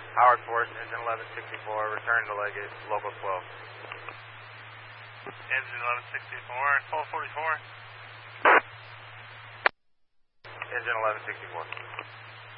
Howard Force, engine 1164, return to Leggett, local 12. Engine 1164, 1244. Engine 1164.